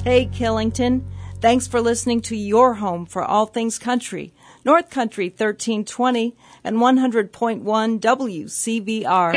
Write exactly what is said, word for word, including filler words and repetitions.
Hey, Killington. Thanks for listening to your home for all things country. North Country thirteen twenty and one hundred point one W C V R.